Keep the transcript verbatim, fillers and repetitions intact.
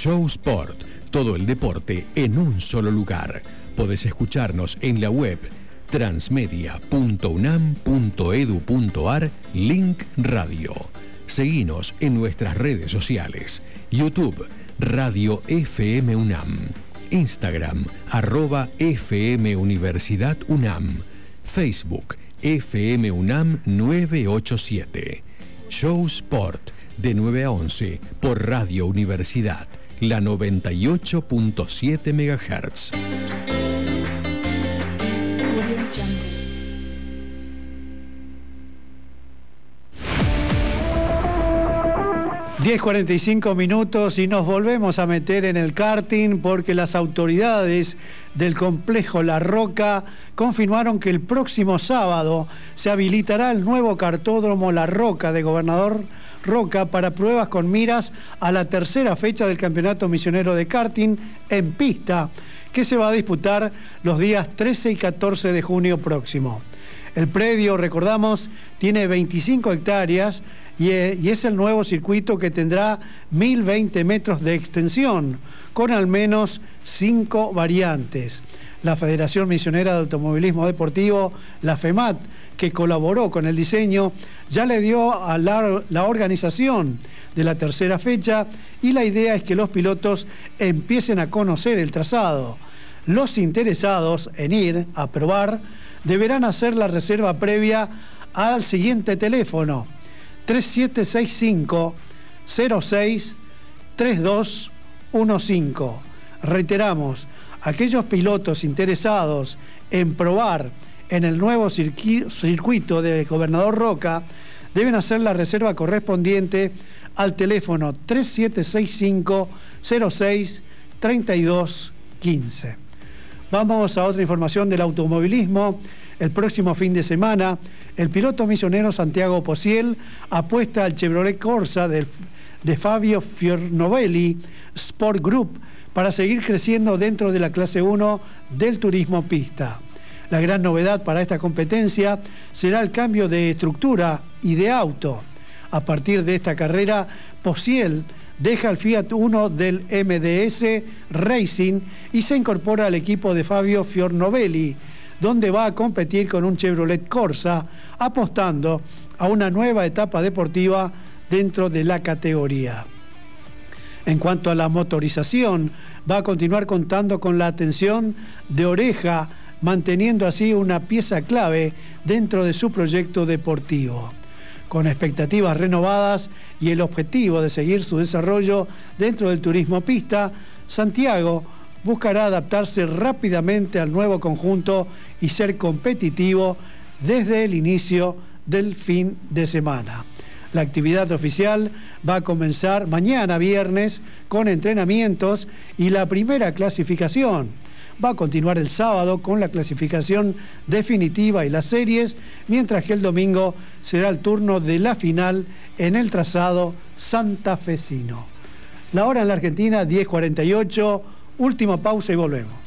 Show Sport, todo el deporte en un solo lugar. Podés escucharnos en la web transmedia punto unam punto edu punto ar, link radio. Seguinos en nuestras redes sociales, YouTube, Radio F M UNAM, Instagram, arroba F M Universidad UNAM, Facebook, F M UNAM nueve ocho siete. Show Sport, de nueve a once, por Radio Universidad, la noventa y ocho punto siete megahertz. diez cuarenta y cinco minutos y nos volvemos a meter en el karting porque las autoridades del complejo La Roca confirmaron que el próximo sábado se habilitará el nuevo kartódromo La Roca de Gobernador Roca para pruebas con miras a la tercera fecha del Campeonato Misionero de Karting en pista, que se va a disputar los días trece y catorce de junio próximo. El predio, recordamos, tiene veinticinco hectáreas y es el nuevo circuito que tendrá mil veinte metros de extensión, con al menos cinco variantes. La Federación Misionera de Automovilismo Deportivo, la FEMAT, que colaboró con el diseño, ya le dio a la, la organización de la tercera fecha, y la idea es que los pilotos empiecen a conocer el trazado. Los interesados en ir a probar deberán hacer la reserva previa al siguiente teléfono: tres siete seis cinco, cero seis, tres dos uno cinco. Reiteramos, aquellos pilotos interesados en probar en el nuevo circuito de Gobernador Roca deben hacer la reserva correspondiente al teléfono tres siete seis cinco, cero seis, tres dos uno cinco. Vamos a otra información del automovilismo. El próximo fin de semana, el piloto misionero Santiago Posiel apuesta al Chevrolet Corsa de, de Fabio Fiornovelli Sport Group para seguir creciendo dentro de la clase uno del turismo pista. La gran novedad para esta competencia será el cambio de estructura y de auto. A partir de esta carrera, Posiel deja el Fiat Uno del M D S Racing y se incorpora al equipo de Fabio Fiornovelli, donde va a competir con un Chevrolet Corsa, apostando a una nueva etapa deportiva dentro de la categoría. En cuanto a la motorización, va a continuar contando con la atención de Oreja, manteniendo así una pieza clave dentro de su proyecto deportivo. Con expectativas renovadas y el objetivo de seguir su desarrollo dentro del turismo pista, Santiago buscará adaptarse rápidamente al nuevo conjunto y ser competitivo desde el inicio del fin de semana. La actividad oficial va a comenzar mañana viernes con entrenamientos y la primera clasificación. Va a continuar el sábado con la clasificación definitiva y las series, mientras que el domingo será el turno de la final en el trazado santafesino. La hora en la Argentina, diez cuarenta y ocho. Última pausa y volvemos.